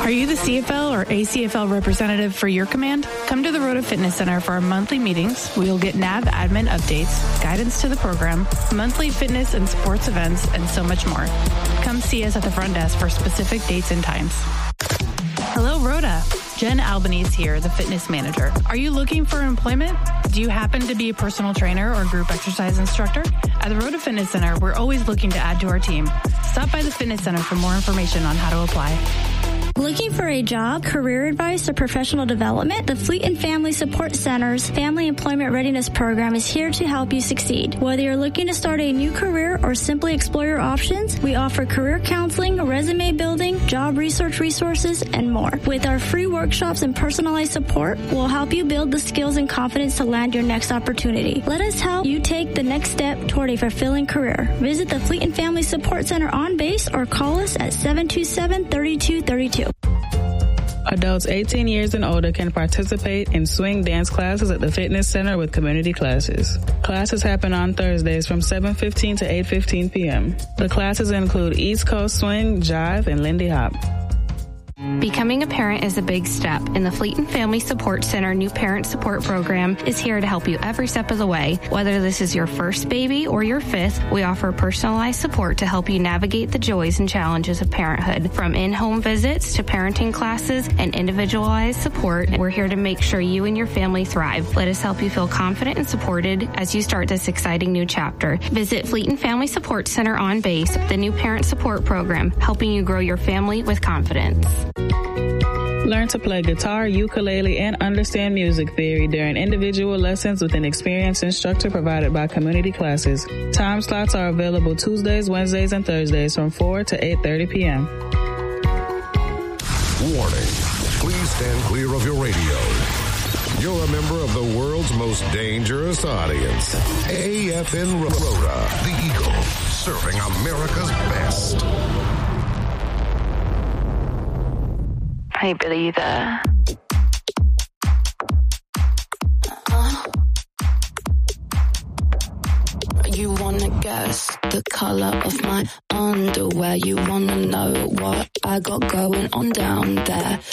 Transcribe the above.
Are you the CFL or ACFL representative for your command? Come to the Rhoda Fitness Center for our monthly meetings. We'll get NAV admin updates, guidance to the program, monthly fitness and sports events, and so much more. Come see us at the front desk for specific dates and times. Hello, Rhoda. Jen Albanese here, the fitness manager. Are you looking for employment? Do you happen to be a personal trainer or group exercise instructor? At the Rhoda Fitness Center, we're always looking to add to our team. Stop by the Fitness Center for more information on how to apply. Looking for a job, career advice, or professional development? The Fleet and Family Support Center's Family Employment Readiness Program is here to help you succeed. Whether you're looking to start a new career or simply explore your options, we offer career counseling, resume building, job research resources, and more. With our free workshops and personalized support, we'll help you build the skills and confidence to land your next opportunity. Let us help you take the next step toward a fulfilling career. Visit the Fleet and Family Support Center on base or call us at 727-3232. Adults 18 years and older can participate in swing dance classes at the Fitness Center with community classes. Classes happen on Thursdays from 7:15 to 8:15 p.m. The classes include East Coast Swing, Jive, and Lindy Hop. Becoming a parent is a big step, and the Fleet and Family Support Center New Parent Support Program is here to help you every step of the way. Whether this is your first baby or your fifth, we offer personalized support to help you navigate the joys and challenges of parenthood. From in-home visits to parenting classes and individualized support, we're here to make sure you and your family thrive. Let us help you feel confident and supported as you start this exciting new chapter. Visit Fleet and Family Support Center on base, the New Parent Support Program, helping you grow your family with confidence. Learn to play guitar, ukulele, and understand music theory during individual lessons with an experienced instructor provided by community classes. Time slots are available Tuesdays, Wednesdays, and Thursdays from 4 to 8:30 p.m. Warning. Please stand clear of your radio. You're a member of the world's most dangerous audience. AFN Rhoda, the Eagle, serving America's best. Hey, Billy, you there? You wanna guess the color of my underwear? You wanna know what I got going on down there?